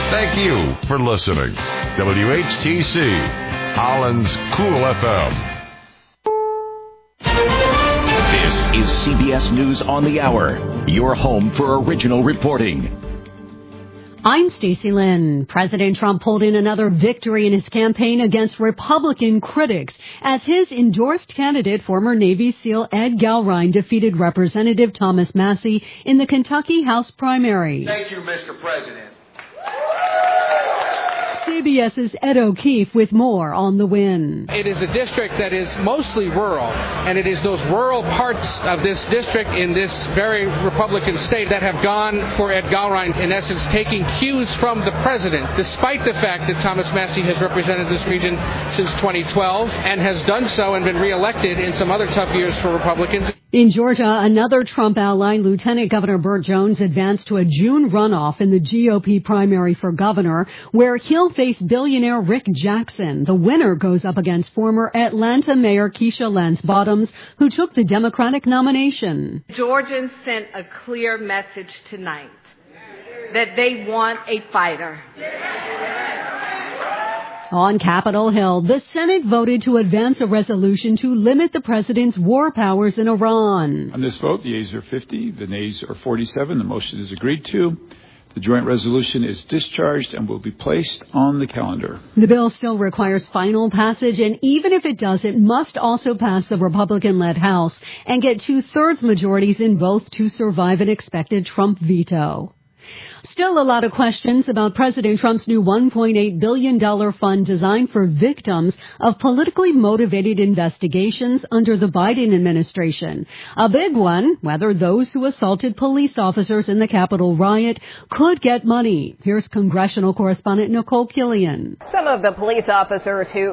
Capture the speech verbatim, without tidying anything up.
Thank you for listening. W H T C, Holland's Cool F M. This is C B S News on the Hour, your home for original reporting. I'm Stacey Lynn. President Trump pulled in another victory in his campaign against Republican critics as his endorsed candidate, former Navy SEAL Ed Galrine, defeated Representative Thomas Massie in the Kentucky House primary. Thank you, Mister President. CBS's Ed O'Keefe with more on the win. It is a district that is mostly rural, and it is those rural parts of this district in this very Republican state that have gone for Ed Galrine, in essence, taking cues from the president, despite the fact that Thomas Massie has represented this region since twenty twelve and has done so and been reelected in some other tough years for Republicans. In Georgia, another Trump ally, Lieutenant Governor Burt Jones, advanced to a June runoff in the G O P primary for governor, where he'll face billionaire Rick Jackson. The winner goes up against former Atlanta Mayor Keisha Lance Bottoms, who took the Democratic nomination. Georgians sent a clear message tonight that they want a fighter. On Capitol Hill, the Senate voted to advance a resolution to limit the president's war powers in Iran. On this vote, the yeas are fifty, the nays are forty-seven. The motion is agreed to. The joint resolution is discharged and will be placed on the calendar. The bill still requires final passage, and even if it does, it must also pass the Republican-led House and get two-thirds majorities in both to survive an expected Trump veto. Still a lot of questions about President Trump's new one point eight billion dollars fund designed for victims of politically motivated investigations under the Biden administration. A big one, whether those who assaulted police officers in the Capitol riot could get money. Here's congressional correspondent Nicole Killian. Some of the police officers who